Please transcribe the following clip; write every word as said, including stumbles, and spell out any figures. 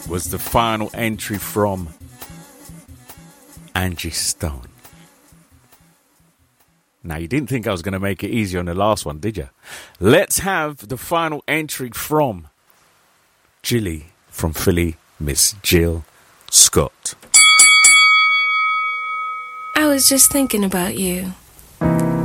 was the final entry from Angie Stone. Now, you didn't think I was going to make it easy on the last one, did you? Let's have the final entry from Jilly from Philly, Miss Jill Scott. I was just thinking about you.